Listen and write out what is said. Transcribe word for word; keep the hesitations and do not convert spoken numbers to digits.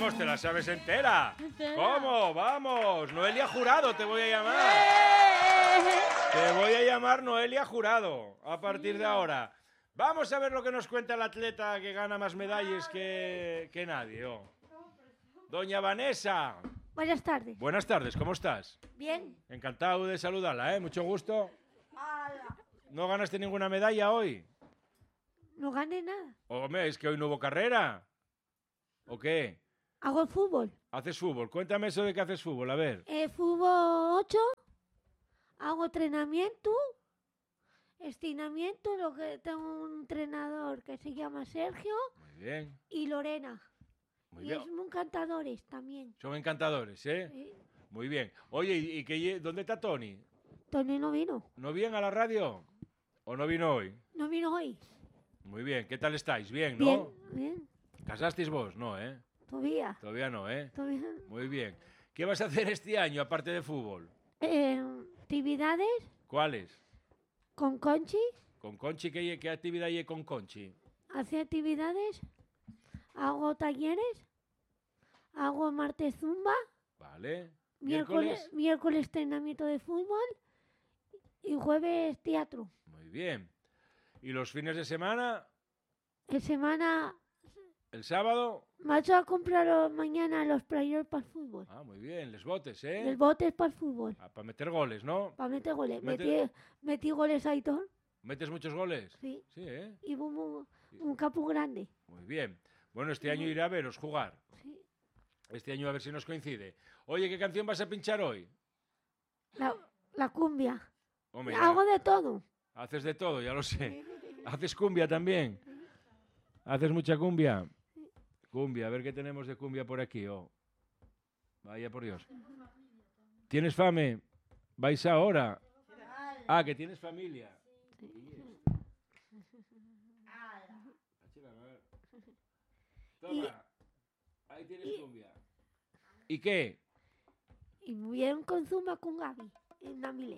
Vamos, te la sabes entera. Entera. ¿Cómo? Vamos. Noelia Jurado te voy a llamar. Te voy a llamar Noelia Jurado a partir de ahora. Vamos a ver lo que nos cuenta el atleta que gana más medallas que, que nadie. Oh. Doña Vanessa. Buenas tardes. Buenas tardes, ¿cómo estás? Bien. Encantado de saludarla, ¿eh? Mucho gusto. ¿No ganaste ninguna medalla hoy? No gané nada. Hombre, es que hoy no hubo carrera. ¿O qué? Hago fútbol. ¿Haces fútbol? Cuéntame eso de que haces fútbol, a ver. Eh, fútbol ocho. Hago entrenamiento. Estiramiento. Lo que tengo un entrenador que se llama Sergio. Muy bien. Y Lorena. Muy y bien. es muy encantadores también. Son encantadores, ¿eh? Sí. Muy bien. Oye, ¿y, y qué, dónde está Tony? Tony no vino. ¿No viene a la radio? ¿O no vino hoy? No vino hoy. Muy bien. ¿Qué tal estáis? Bien, ¿no? Bien. Bien. ¿Casasteis vos? No, ¿eh? Todavía. Todavía no, ¿eh? Todavía. Muy bien. ¿Qué vas a hacer este año aparte de fútbol? Eh, actividades ¿Cuáles? con Conchi. ¿Con Conchi? ¿Qué, qué actividad hay con Conchi? Hace actividades. Hago talleres. Hago martes zumba. Vale. Miércoles, miércoles entrenamiento de fútbol y jueves teatro. Muy bien. ¿Y los fines de semana? En semana ¿El sábado? me hecho a comprar mañana los playeros para el fútbol. Ah, muy bien. Les botes, ¿eh? Los botes para el fútbol. Ah, para meter goles, ¿no? Para meter goles. Mete- Metí, metí goles a Aitor. ¿Metes muchos goles? Sí. Sí, ¿eh? Y un, un, un campo grande. Muy bien. Bueno, este año iré a veros jugar. Sí. Este año a ver si nos coincide. Oye, ¿qué canción vas a pinchar hoy? La, la cumbia. Hombre, ya Hago de todo. haces de todo, ya lo sé. ¿Haces cumbia también? ¿Haces mucha cumbia? Cumbia, a ver qué tenemos de cumbia por aquí. Oh. Vaya por Dios. ¿Tienes fame? ¿Vais ahora? Ah, que tienes familia. Toma, ahí tienes cumbia. ¿Y qué? Y muy bien con Zumba con Gaby en Namile.